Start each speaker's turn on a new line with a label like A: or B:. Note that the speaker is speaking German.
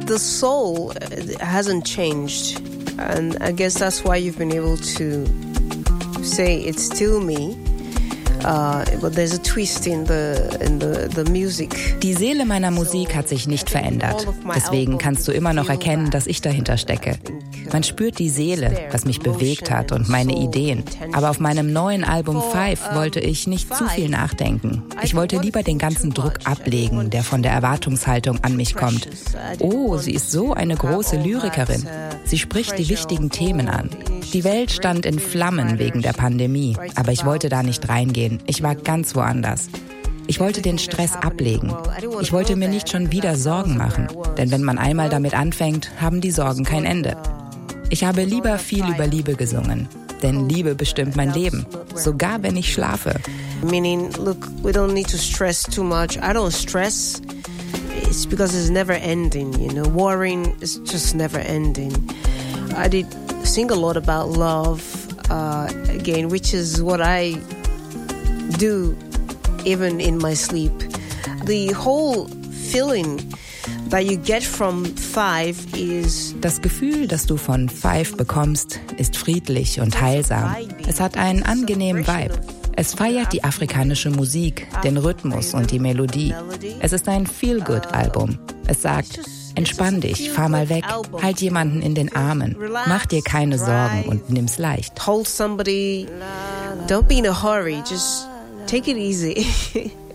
A: the soul hasn't changed. And I guess that's why you've been able to say it's still me. But there's a twist in the music.
B: Die Seele meiner Musik hat sich nicht verändert. Deswegen kannst du immer noch erkennen, dass ich dahinter stecke. Man spürt die Seele, was mich bewegt hat und meine Ideen. Aber auf meinem neuen Album Five wollte ich nicht zu viel nachdenken. Ich wollte lieber den ganzen Druck ablegen, der von der Erwartungshaltung an mich kommt. Oh, sie ist so eine große Lyrikerin. Sie spricht die wichtigen Themen an. Die Welt stand in Flammen wegen der Pandemie, aber ich wollte da nicht reingehen. Ich war ganz woanders. Ich wollte den Stress ablegen. Ich wollte mir nicht schon wieder Sorgen machen, denn wenn man einmal damit anfängt, haben die Sorgen kein Ende. Ich habe lieber viel über Liebe gesungen, denn Liebe bestimmt mein Leben, sogar wenn ich schlafe.
A: Meaning, look, we don't need to stress too much. I don't stress. It's because it's never ending, you know. Worrying is just never ending. I did sing a lot about love, again, which is what I do even in my sleep. The whole feeling that you get from Five is...
B: Das Gefühl, das du von Five bekommst, ist friedlich und heilsam. Es hat einen angenehmen Vibe. Es feiert die afrikanische Musik, den Rhythmus und die Melodie. Es ist ein Feel-Good-Album. Es sagt, entspann dich, fahr mal weg, halt jemanden in den Armen, mach dir keine Sorgen und nimm's leicht.
A: Hold somebody, don't be in a hurry, just take it easy.